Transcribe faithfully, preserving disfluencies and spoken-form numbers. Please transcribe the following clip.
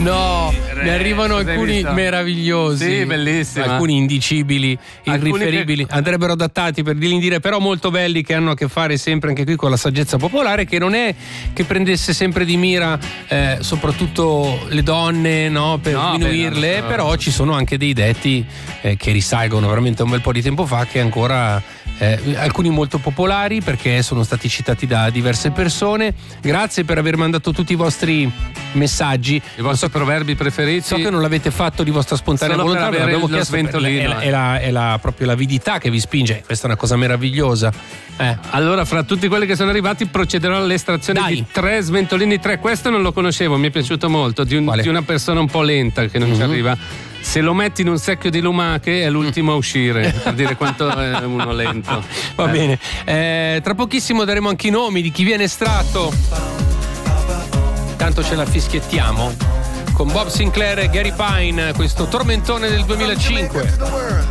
No, ne arrivano alcuni meravigliosi. Sì, bellissimi. Alcuni indicibili, irriferibili. che... Andrebbero adattati per dire, però molto belli, che hanno a che fare sempre anche qui con la saggezza popolare, che non è che prendesse sempre di mira eh, soprattutto le donne, no, per no, diminuirle, beh, no, no. però ci sono anche dei detti eh, che risalgono veramente a un bel po' di tempo fa, che ancora... Eh, alcuni molto popolari perché sono stati citati da diverse persone. Grazie per aver mandato tutti i vostri messaggi, i vostri so, proverbi preferiti. So che non l'avete fatto di vostra spontanea solo volontà, per l'abbiamo lo chiesto, sventolino, è, è, la, è la, proprio l'avidità che vi spinge. Questa è una cosa meravigliosa. Eh. Allora, fra tutti quelli che sono arrivati, procederò all'estrazione Dai. di tre sventolini. Tre, questo non lo conoscevo, mi è piaciuto molto. Di, un, di una persona un po' lenta che non mm-hmm. ci arriva. Se lo metti in un secchio di lumache è l'ultimo a uscire, per dire quanto è uno lento. Va eh. bene, eh, tra pochissimo daremo anche i nomi di chi viene estratto. Tanto ce la fischiettiamo con Bob Sinclair e Gary Pine, questo tormentone del duemilacinque.